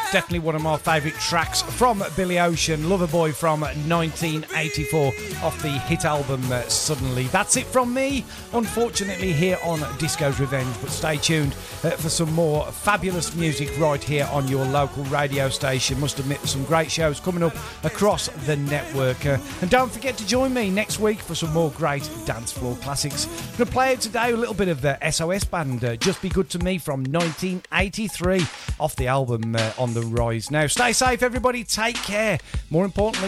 Definitely one of my favourite tracks from Billy Ocean, Loverboy from 1984 off the hit album Suddenly. That's it from me, unfortunately, here on Disco's Revenge, but stay tuned for some more fabulous music right here on your local radio station. Must admit, some great shows coming up across the network. And don't forget to join me next week for some more great dance floor classics. I'm going to play out today a little bit of the SOS Band, Just Be Good to Me from 1983 off the album On the Rise. Now, stay safe, everybody. Take care. More importantly,